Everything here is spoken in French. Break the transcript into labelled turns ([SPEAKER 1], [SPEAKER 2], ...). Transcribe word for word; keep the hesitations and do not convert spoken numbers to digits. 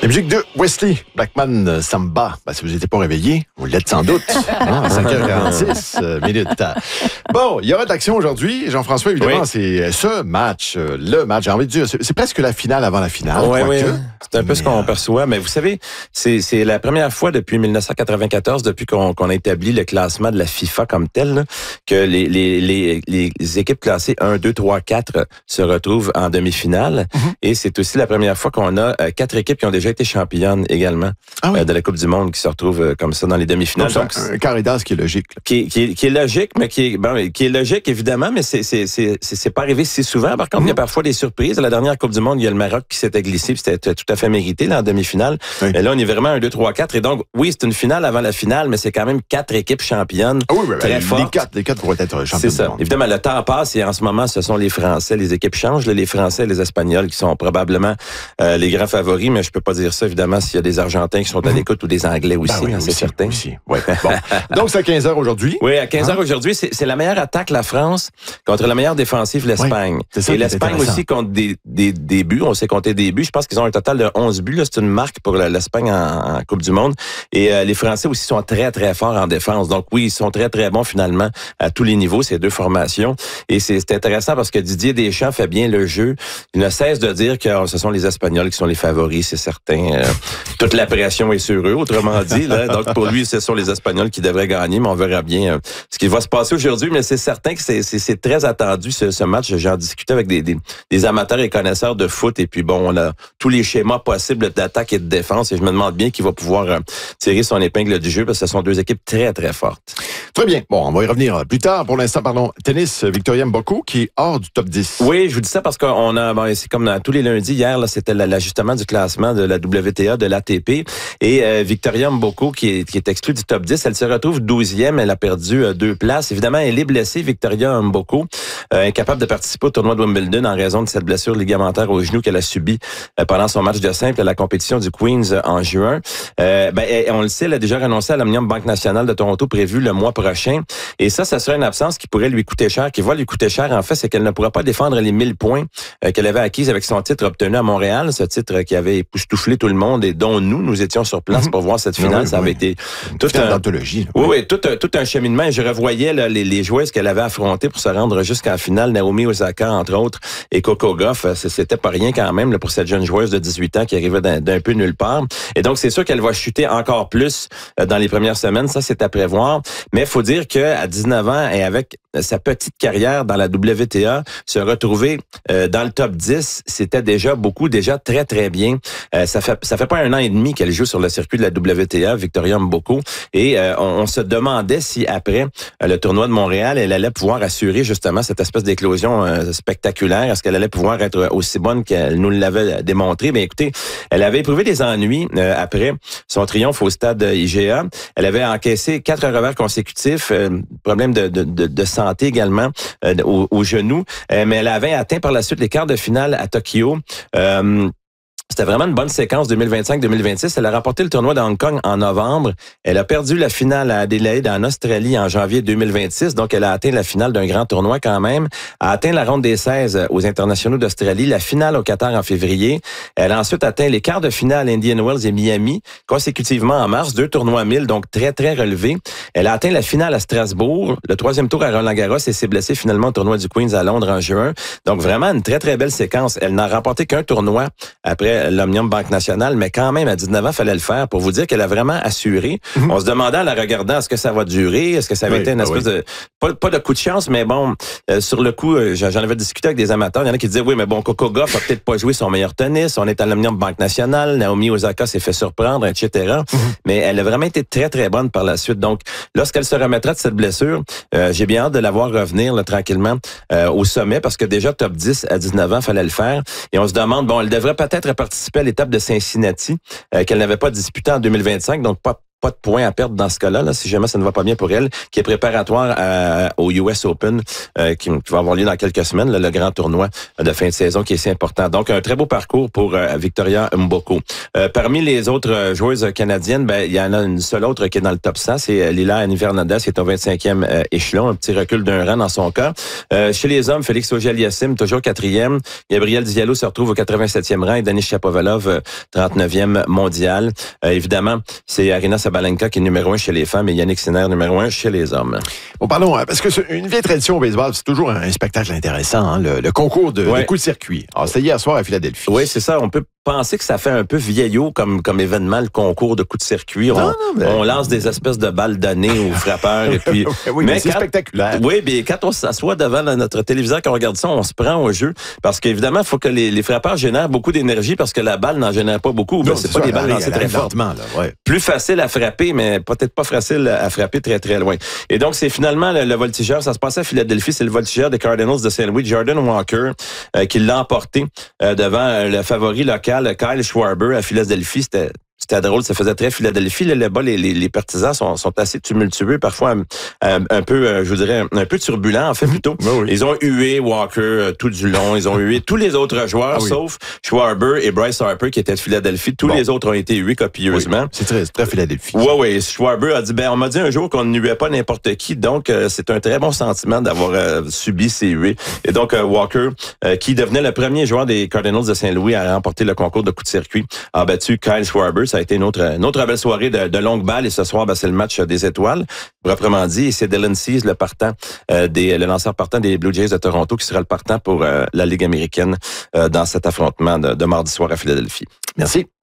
[SPEAKER 1] La musique de Wesley Blackman Samba. Ben, si vous n'étiez pas réveillé, vous l'êtes sans doute. Hein, à cinq heures quarante-six minutes. Bon, il y aura de l'action aujourd'hui. Jean-François, évidemment, oui. c'est ce match, le match, j'ai envie de dire, c'est, c'est presque la finale avant la finale.
[SPEAKER 2] Oui, oui.
[SPEAKER 1] Que.
[SPEAKER 2] C'est un peu mais, ce qu'on euh... perçoit. Mais vous savez, c'est, c'est la première fois depuis dix-neuf cent quatre-vingt-quatorze, depuis qu'on, qu'on a établi le classement de la FIFA comme tel, là, que les, les, les, les équipes classées un, deux, trois, quatre se retrouvent en demi-finale. Mm-hmm. Et c'est aussi la première fois qu'on a euh, quatre équipes qui ont déjà été championnes également ah oui. euh, de la Coupe du Monde qui se retrouvent euh, comme ça dans les demi-finales.
[SPEAKER 1] Donc, c'est un carré d'as qui est logique.
[SPEAKER 2] Qui, qui, qui est logique, mais qui est, bon, qui est logique évidemment, mais c'est, c'est, c'est, c'est, c'est pas arrivé si souvent. Par contre, mm-hmm. il y a parfois des surprises. À la dernière Coupe du Monde, il y a le Maroc qui s'était glissé, puis c'était tout à fait mérité là, en demi-finale. Oui. Et là, on est vraiment un, deux, trois, quatre. Et donc, oui, c'est une finale avant la finale, mais c'est quand même quatre équipes championnes. Ah oui, oui, très fortes.
[SPEAKER 1] Les quatre, les quatre pourraient être championnes.
[SPEAKER 2] C'est ça. Évidemment, le temps passe et en ce moment, ce sont les Français. Les équipes changent. Là, les Français et les Espagnols qui sont probablement euh, les grands favoris, mais je peux pas dire ça, évidemment, s'il y a des Argentins qui sont à l'écoute ou des Anglais aussi, ben oui, hein, c'est
[SPEAKER 1] aussi,
[SPEAKER 2] certain.
[SPEAKER 1] Aussi. Ouais. Bon. Donc, c'est à quinze heures aujourd'hui.
[SPEAKER 2] Oui, à quinze heures hein? aujourd'hui. C'est, c'est la meilleure attaque, la France, contre la meilleure défensive, l'Espagne. Oui, et l'Espagne aussi compte des, des, des buts. On sait compter des buts. Je pense qu'ils ont un total de onze buts. Là. C'est une marque pour l'Espagne en, en Coupe du Monde. Et euh, les Français aussi sont très, très forts en défense. Donc oui, ils sont très, très bons finalement à tous les niveaux, ces deux formations. Et c'est, c'est intéressant parce que Didier Deschamps fait bien le jeu. Il ne cesse de dire que oh, ce sont les Espagnols qui sont les favoris, c'est certain. Euh, toute la pression est sur eux, autrement dit. Là. Donc pour lui, ce sont les Espagnols qui devraient gagner, mais on verra bien euh, ce qui va se passer aujourd'hui. Mais c'est certain que c'est, c'est, c'est très attendu ce, ce match. J'en discutais avec des, des, des amateurs et connaisseurs de foot. Et puis bon, on a tous les schémas possibles d'attaque et de défense. Et je me demande bien qui va pouvoir euh, tirer son épingle du jeu parce que ce sont deux équipes très, très fortes.
[SPEAKER 1] Très bien. Bon, on va y revenir plus tard. Pour l'instant, pardon, tennis, Victoria Mboko qui est hors du top dix.
[SPEAKER 2] Oui, je vous dis ça parce qu'on a, bon, c'est comme tous les lundis, hier, là, c'était l'ajustement du classement de la W T A, de l'A T P. Et euh, Victoria Mboko, qui est, qui est exclue du top dix, elle se retrouve douzième. Elle a perdu euh, deux places. Évidemment, elle est blessée, Victoria Mboko, euh, incapable de participer au tournoi de Wimbledon en raison de cette blessure ligamentaire au genou qu'elle a subie euh, pendant son match de simple à la compétition du Queens euh, en juin. Euh, ben, elle, on le sait, elle a déjà renoncé à l'Omnium Banque Nationale de Toronto prévu le mois prochain. Et ça, ça serait une absence qui pourrait lui coûter cher, qui va lui coûter cher. En fait, c'est qu'elle ne pourra pas défendre les mille points euh, qu'elle avait acquis avec son titre obtenu à Montréal, ce titre qui avait époustouflé tout le monde et dont nous, nous étions sur place pour voir cette finale. Oui, ça avait oui. été
[SPEAKER 1] tout un d'anthologie.
[SPEAKER 2] Oui, oui, tout un, tout un cheminement. Et je revoyais là, les, les joueuses qu'elle avait affrontées pour se rendre jusqu'à la finale, Naomi Osaka entre autres et Coco Gauff. C'était pas rien quand même là, pour cette jeune joueuse de dix-huit ans qui arrivait d'un, d'un peu nulle part. Et donc c'est sûr qu'elle va chuter encore plus euh, dans les premières semaines. Ça, c'est à prévoir. Mais il faut dire qu'à dix-neuf ans et avec sa petite carrière dans la W T A, se retrouver euh, dans le top dix, c'était déjà beaucoup, déjà très, très bien. Euh, ça fait ça fait pas un an et demi qu'elle joue sur le circuit de la W T A, Victoria Mboko, et euh, on, on se demandait si après euh, le tournoi de Montréal, elle allait pouvoir assurer justement cette espèce d'éclosion euh, spectaculaire. Est-ce qu'elle allait pouvoir être aussi bonne qu'elle nous l'avait démontré? Mais écoutez, elle avait éprouvé des ennuis euh, après son triomphe au stade I G A. Elle avait encaissé quatre revers consécutifs, euh, problème de, de, de, de santé également euh, au, au genou, euh, mais elle avait atteint par la suite les quarts de finale à Tokyo. Euh, C'était vraiment une bonne séquence deux mille vingt-cinq deux mille vingt-six. Elle a remporté le tournoi de Hong Kong en novembre. Elle a perdu la finale à Adélaïde en Australie en janvier deux mille vingt-six. Donc, elle a atteint la finale d'un grand tournoi quand même. Elle a atteint la ronde des seize aux internationaux d'Australie, la finale au Qatar en février. Elle a ensuite atteint les quarts de finale à Indian Wells et Miami, consécutivement en mars. Deux tournois mille, donc très, très relevés. Elle a atteint la finale à Strasbourg, le troisième tour à Roland-Garros et s'est blessée finalement au tournoi du Queens à Londres en juin. Donc, vraiment une très, très belle séquence. Elle n'a remporté qu'un tournoi après l'Omnium Banque Nationale, mais quand même, à dix-neuf ans, fallait le faire pour vous dire qu'elle a vraiment assuré. Mm-hmm. On se demandait en la regardant, est-ce que ça va durer? Est-ce que ça avait oui, été une espèce oui. de... Pas, pas de coup de chance, mais bon, euh, sur le coup, euh, j'en avais discuté avec des amateurs. Il y en a qui disaient, oui, mais bon, Coco Gauff a peut-être pas joué son meilleur tennis. On est à l'Omnium Banque Nationale. Naomi Osaka s'est fait surprendre, et cetera. Mm-hmm. Mais elle a vraiment été très, très bonne par la suite. Donc, lorsqu'elle se remettra de cette blessure, euh, j'ai bien hâte de la voir revenir là, tranquillement euh, au sommet parce que déjà, top dix à dix-neuf ans, fallait le faire. Et on se demande, bon, elle devrait peut-être participer à l'étape de Cincinnati, euh, qu'elle n'avait pas disputée en deux mille vingt-cinq, donc pas pas de points à perdre dans ce cas-là, là, si jamais ça ne va pas bien pour elle, qui est préparatoire à, au U S Open, euh, qui, qui va avoir lieu dans quelques semaines, là, le grand tournoi de fin de saison qui est si important. Donc, un très beau parcours pour euh, Victoria Mboko. Euh, parmi les autres joueuses canadiennes, ben il y en a une seule autre qui est dans le top cent, c'est Lila Anivernada, qui est au vingt-cinquième euh, échelon, un petit recul d'un rang dans son cas. Euh, chez les hommes, Félix Auger-Aliassime, toujours quatrième. Gabriel Diallo se retrouve au quatre-vingt-septième rang et Denis Shapovalov, trente-neuvième mondial. Euh, évidemment, c'est Aryna Sabalenka qui est numéro un chez les femmes et Yannick Sinner numéro un chez les hommes.
[SPEAKER 1] Bon, parlons, parce que c'est une vieille tradition au baseball, c'est toujours un spectacle intéressant, hein, le, le concours de, ouais. de coups de circuit. Alors, c'était hier soir à Philadelphie.
[SPEAKER 2] Oui, c'est ça. On peut penser que ça fait un peu vieillot comme, comme événement, le concours de coups de circuit. On, non, non, mais... on lance des espèces de balles données aux frappeurs. Et puis,
[SPEAKER 1] oui, mais, mais c'est quand, spectaculaire.
[SPEAKER 2] Oui, mais quand on s'assoit devant notre téléviseur, quand on regarde ça, on se prend au jeu. Parce qu'évidemment, il faut que les, les frappeurs génèrent beaucoup d'énergie parce que la balle n'en génère pas beaucoup. Non, c'est, c'est pas ça, des balles lancées très fortes. Là, ouais. Plus facile à frapper, mais peut-être pas facile à frapper très, très loin. Et donc, c'est finalement le, le voltigeur. Ça se passait à Philadelphie. C'est le voltigeur des Cardinals de Saint Louis, Jordan Walker, euh, qui l'a emporté euh, devant euh, le favori local, Kyle Schwarber, à Philadelphie. C'était C'était drôle, ça faisait très Philadelphie. Là-bas, les, les, les partisans sont, sont assez tumultueux, parfois un, un, un peu, je vous dirais, un, un peu turbulents, en fait, plutôt. Ben oui. Ils ont hué Walker euh, tout du long. Ils ont hué tous les autres joueurs, ah oui. sauf Schwarber et Bryce Harper, qui étaient de Philadelphie. Tous bon. les autres ont été hués copieusement.
[SPEAKER 1] Oui. C'est très, très Philadelphie.
[SPEAKER 2] Oui, oui. Schwarber a dit, ben, on m'a dit un jour qu'on ne huait pas n'importe qui, donc euh, c'est un très bon sentiment d'avoir euh, subi ces huées. Et donc, euh, Walker, euh, qui devenait le premier joueur des Cardinals de Saint-Louis à remporter le concours de coups de circuit, a battu Kyle Schwarber. Ça a été une autre, une autre belle soirée de, de longue balle et ce soir, ben, c'est le match des étoiles, proprement dit. Et c'est Dylan Cease, le partant, euh, des, le lanceur partant des Blue Jays de Toronto, qui sera le partant pour euh, la Ligue américaine euh, dans cet affrontement de, de mardi soir à Philadelphie.
[SPEAKER 1] Merci.